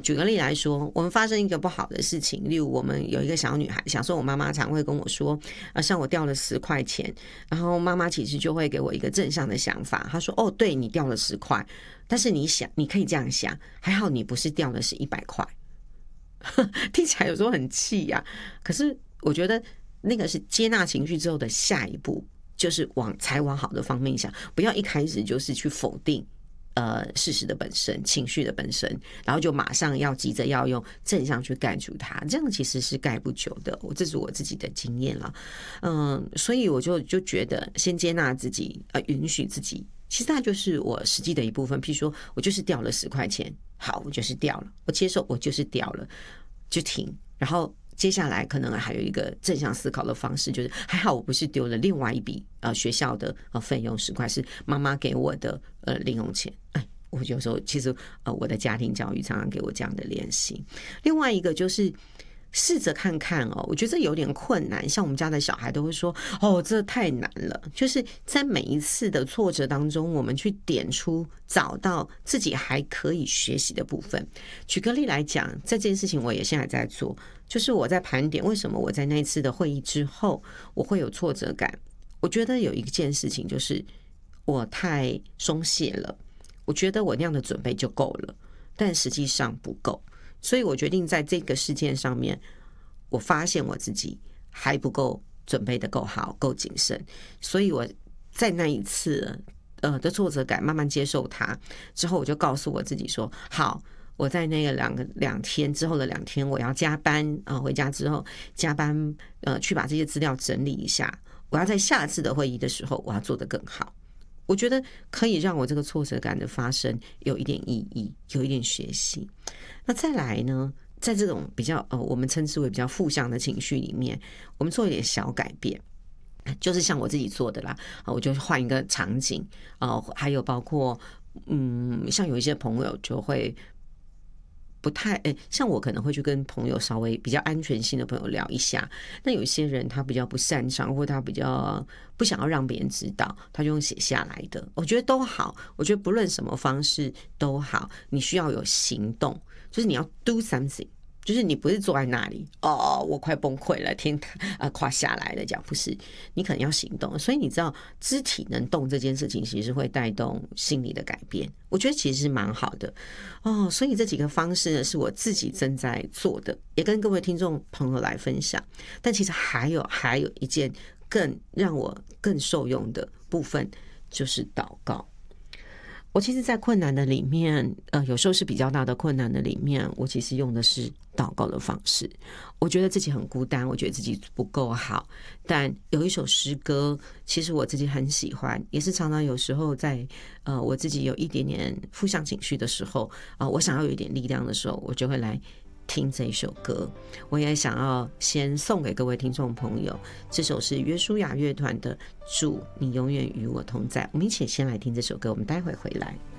举个例来说，我们发生一个不好的事情，例如我们有一个小女孩，小时候我妈妈常会跟我说，像我掉了10块钱，然后妈妈其实就会给我一个正向的想法，她说：“哦，对你掉了10块，但是你想，你可以这样想，还好你不是掉的是100块。”听起来有时候很气呀，可是我觉得那个是接纳情绪之后的下一步，就是才往好的方面想，不要一开始就是去否定事实的本身，情绪的本身，然后就马上要急着要用正向去盖住它，这样其实是盖不久的。这是我自己的经验了，所以我就觉得先接纳自己，允许自己，其实它就是我实际的一部分。譬如说我就是掉了10块钱，好，我就是掉了，我接受我就是掉了，就停，然后接下来可能还有一个正向思考的方式，就是还好我不是丢了另外一笔学校的费用10块，是妈妈给我的零用钱。我有时候其实我的家庭教育常常给我这样的练习。另外一个就是试着看看我觉得这有点困难，像我们家的小孩都会说这太难了，就是在每一次的挫折当中，我们去点出找到自己还可以学习的部分。举个例来讲，在这件事情我也现在在做，就是我在盘点为什么我在那一次的会议之后我会有挫折感。我觉得有一件事情就是我太松懈了，我觉得我那样的准备就够了，但实际上不够，所以我决定在这个事件上面，我发现我自己还不够准备的够好，够谨慎，所以我在那一次的挫折感慢慢接受它之后，我就告诉我自己说，好，我在那个两天之后的2天，我要加班回家之后加班去把这些资料整理一下，我要在下次的会议的时候我要做得更好。我觉得可以让我这个挫折感的发生有一点意义，有一点学习。那再来呢，在这种比较我们称之为比较负向的情绪里面，我们做一点小改变，就是像我自己做的啦，我就换一个场景，还有包括像有一些朋友就会不太像我可能会去跟朋友稍微比较安全性的朋友聊一下，那有一些人他比较不擅长，或他比较不想要让别人知道，他就用写下来的，我觉得都好，我觉得不论什么方式都好，你需要有行动，就是你要 do something，就是你不是坐在那里我快崩溃了，天垮下来了，这样不是，你可能要行动。所以你知道肢体能动这件事情其实会带动心理的改变，我觉得其实是蛮好的所以这几个方式呢是我自己正在做的，也跟各位听众朋友来分享。但其实还有一件更让我更受用的部分，就是祷告。我其实在困难的里面有时候是比较大的困难的里面，我其实用的是祷告的方式。我觉得自己很孤单，我觉得自己不够好，但有一首诗歌其实我自己很喜欢，也是常常有时候在我自己有一点点负向情绪的时候我想要有一点力量的时候，我就会来听这一首歌。我也想要先送给各位听众朋友，这首是约书亚乐团的主你永远与我同在。我们一起先来听这首歌，我们待会回来。